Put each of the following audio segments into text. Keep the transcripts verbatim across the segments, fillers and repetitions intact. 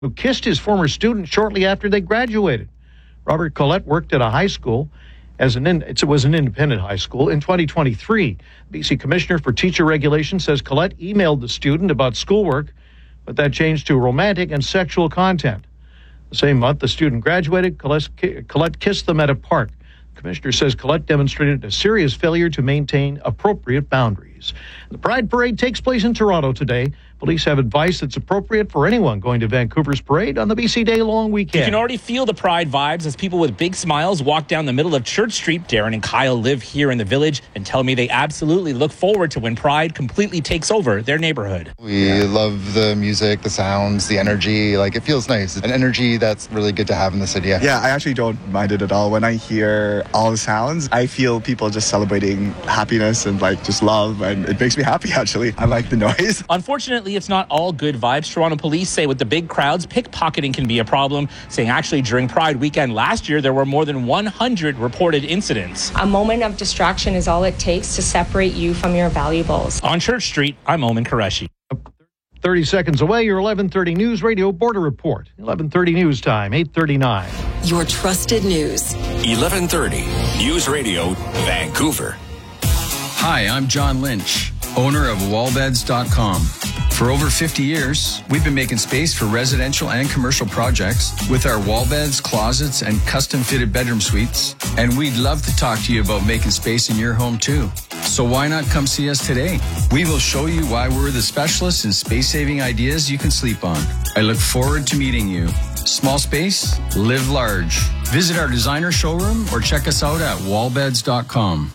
who kissed his former student shortly after they graduated. Robert Collette worked at a high school as an in, it was an independent high school in twenty twenty-three. B C Commissioner for Teacher Regulation says Collette emailed the student about schoolwork, but that changed to romantic and sexual content. The same month the student graduated, Collette, Collette kissed them at a park. The commissioner says Collette demonstrated a serious failure to maintain appropriate boundaries. The Pride Parade takes place in Toronto today. Police have advice that's appropriate for anyone going to Vancouver's parade on the B C Day long weekend. You can already feel the Pride vibes as people with big smiles walk down the middle of Church Street. Darren and Kyle live here in the village and tell me they absolutely look forward to when Pride completely takes over their neighborhood. We yeah. love the music, the sounds, the energy. Like, it feels nice. An energy that's really good to have in the city. Yeah, I actually don't mind it at all. When I hear all the sounds, I feel people just celebrating happiness and like just love, and it makes me happy, actually. I like the noise. Unfortunately, it's not all good vibes. Toronto police say with the big crowds, pickpocketing can be a problem, saying actually during Pride weekend last year, there were more than one hundred reported incidents. A moment of distraction is all it takes to separate you from your valuables. On Church Street, I'm Omen Qureshi. thirty seconds away, your eleven thirty News Radio Border Report. eleven thirty News Time, eight thirty-nine. Your trusted news. eleven thirty News Radio, Vancouver. Hi, I'm John Lynch, owner of wall beds dot com. For over fifty years, we've been making space for residential and commercial projects with our wall beds, closets, and custom-fitted bedroom suites. And we'd love to talk to you about making space in your home, too. So why not come see us today? We will show you why we're the specialists in space-saving ideas you can sleep on. I look forward to meeting you. Small space, live large. Visit our designer showroom or check us out at wall beds dot com.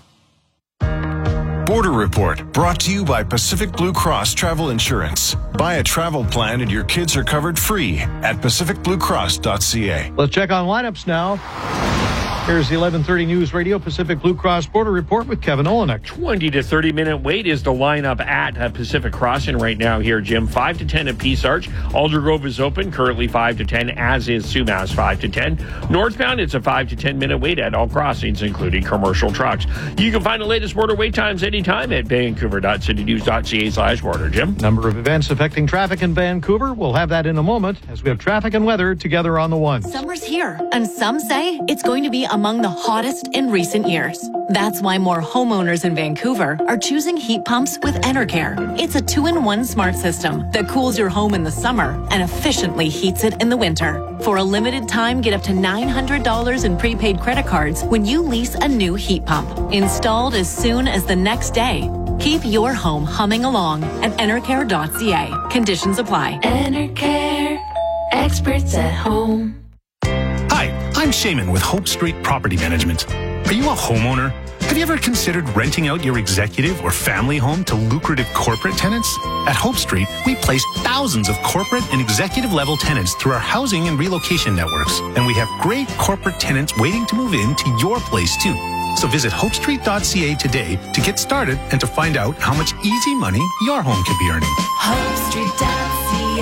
Border Report, brought to you by Pacific Blue Cross Travel Insurance. Buy a travel plan and your kids are covered free at pacific blue cross dot c a. Let's check on lineups now. Here's the eleven thirty News Radio Pacific Blue Cross Border Report with Kevin Olenek. twenty to thirty minute wait is the lineup at uh, Pacific Crossing right now here, Jim. five to ten at Peace Arch. Aldergrove is open, currently five to ten, as is Sumas five to ten. Northbound, it's a five to ten minute wait at all crossings, including commercial trucks. You can find the latest border wait times anytime at vancouver dot city news dot c a slash border, Jim. Number of events affecting traffic in Vancouver. We'll have that in a moment as we have traffic and weather together on the one. Summer's here, and some say it's going to be among the hottest in recent years. That's why more homeowners in Vancouver are choosing heat pumps with Enercare. It's a two-in-one smart system that cools your home in the summer and efficiently heats it in the winter. For a limited time, get up to nine hundred dollars in prepaid credit cards when you lease a new heat pump. Installed as soon as the next day. Keep your home humming along at enercare dot c a. Conditions apply. Enercare, experts at home. Hi, I'm Shaman with Hope Street Property Management. Are you a homeowner? Have you ever considered renting out your executive or family home to lucrative corporate tenants? At Hope Street, we place thousands of corporate and executive level tenants through our housing and relocation networks. And we have great corporate tenants waiting to move into your place too. So visit hope street dot c a today to get started and to find out how much easy money your home could be earning. hope street dot c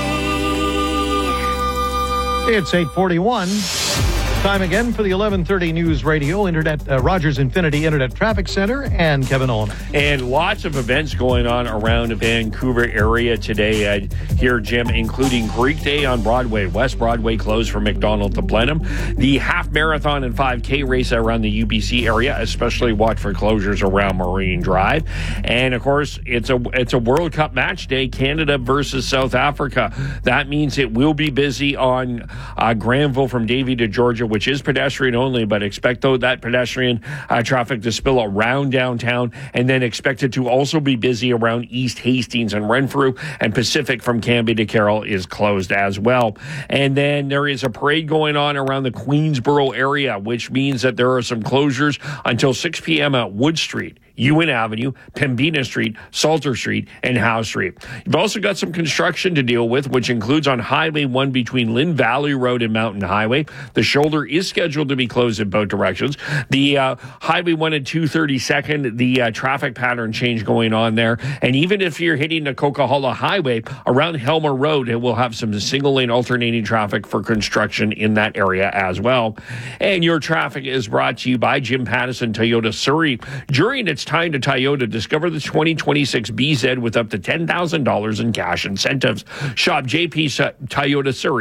a. It's eight forty-one. Time again for the eleven thirty News Radio Internet uh, Rogers Infinity Internet Traffic Center and Kevin Olenek. And lots of events going on around the Vancouver area today uh, here, Jim, including Greek Day on Broadway. West Broadway closed from McDonald to Blenheim. The half marathon and five K race around the U B C area, especially watch for closures around Marine Drive. And of course, it's a it's a World Cup match day, Canada versus South Africa. That means it will be busy on uh, Granville from Davie to Georgia, which is pedestrian only, but expect though that pedestrian uh, traffic to spill around downtown, and then expected to also be busy around East Hastings and Renfrew, and Pacific from Cambie to Carroll is closed as well. And then there is a parade going on around the Queensboro area, which means that there are some closures until six p.m. at Wood Street, Ewan Avenue, Pembina Street, Salter Street, and Howe Street. You've also got some construction to deal with, which includes on Highway one between Lynn Valley Road and Mountain Highway. The shoulder is scheduled to be closed in both directions. The uh, Highway one and two thirty-second, the uh, traffic pattern change going on there. And even if you're hitting the Coquihalla Highway, around Helmer Road, it will have some single-lane alternating traffic for construction in that area as well. And your traffic is brought to you by Jim Pattison Toyota Surrey. During its it's time to Toyota. Discover the twenty twenty-six B Z with up to ten thousand dollars in cash incentives. Shop J P Toyota Surrey